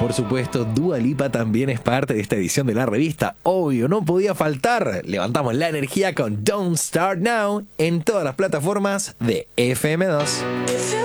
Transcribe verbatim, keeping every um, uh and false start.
Por supuesto, Dua Lipa también es parte de esta edición de la revista. Obvio, no podía faltar. Levantamos la energía con Don't Start Now en todas las plataformas de F M dos.